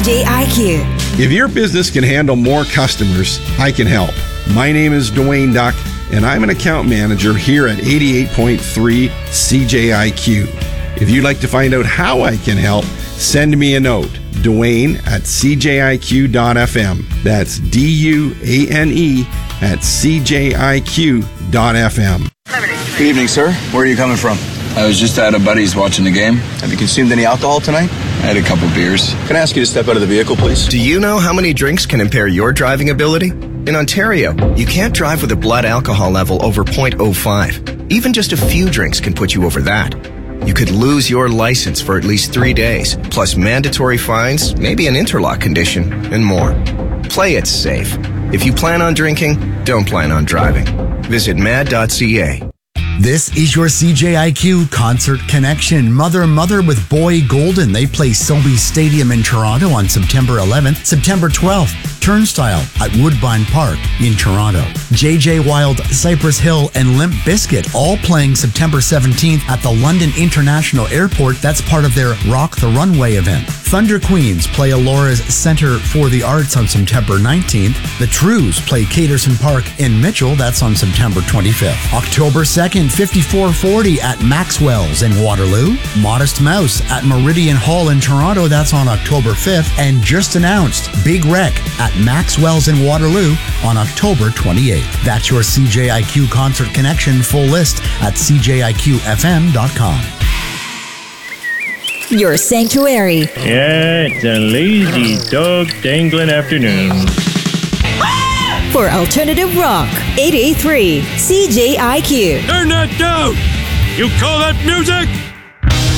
CJIQ. If your business can handle more customers, I can help. My name is Dwayne Duck, and I'm an account manager here at 88.3 CJIQ. If you'd like to find out how I can help, send me a note. Dwayne at CJIQ.FM. That's DUANE at CJIQ.FM. Good evening, sir. Where are you coming from? I was just at a buddy's watching the game. Have you consumed any alcohol tonight? I had a couple beers. Can I ask you to step out of the vehicle, please? Do you know how many drinks can impair your driving ability? In Ontario, you can't drive with a blood alcohol level over 0.05. Even just a few drinks can put you over that. You could lose your license for at least 3 days, plus mandatory fines, maybe an interlock condition, and more. Play it safe. If you plan on drinking, don't plan on driving. Visit mad.ca. This is your CJIQ Concert Connection. Mother with Boy Golden. They play Sobeys Stadium in Toronto on September 11th. September 12th, Turnstile at Woodbine Park in Toronto. JJ Wild, Cypress Hill, and Limp Bizkit all playing September 17th at the London International Airport. That's part of their Rock the Runway event. Thunder Queens play Alora's Center for the Arts on September 19th. The Trues play Caterson Park in Mitchell. That's on September 25th. October 2nd, 5440 at Maxwell's in Waterloo. Modest Mouse at Meridian Hall in Toronto. That's on October 5th. And just announced, Big Wreck at Maxwell's in Waterloo on October 28th. That's your CJIQ Concert Connection. Full list at cjiqfm.com. Your sanctuary. Yeah, it's a lazy dog dangling afternoon. For alternative rock, 88.3 CJIQ. Turn that down! You call that music?